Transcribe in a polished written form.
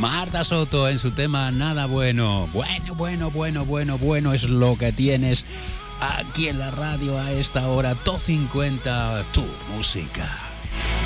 Marta Soto en su tema Nada Bueno. Bueno es lo que tienes aquí en la radio a esta hora. Top 50, tu música.